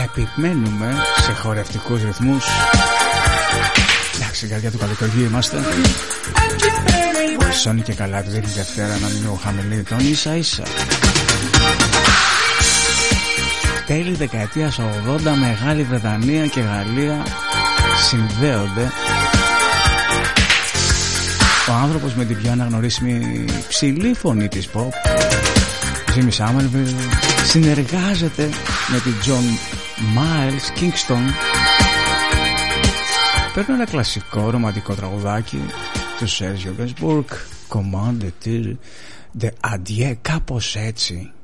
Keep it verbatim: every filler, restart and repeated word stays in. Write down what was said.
επιμένουμε σε χορευτικούς ρυθμούς. Εντάξει, καρδιά του καλοκαιριού είμαστε. Σώνει και καλά του δίνει Δευτέρα να μην είναι χαμηλή τον ίσα ίσα. Τέλη δεκαετίας ογδόντα, Μεγάλη Βρετανία και Γαλλία συνδέονται. Ο άνθρωπος με την πιο αναγνωρίσιμη ψηλή φωνή της pop, Jimmy Somerville, συνεργάζεται με την John Miles Kingston. Παίρνω ένα κλασικό ρομαντικό τραγουδάκι του Serge Gainsbourg, Commande de Adieu, κάπως έτσι.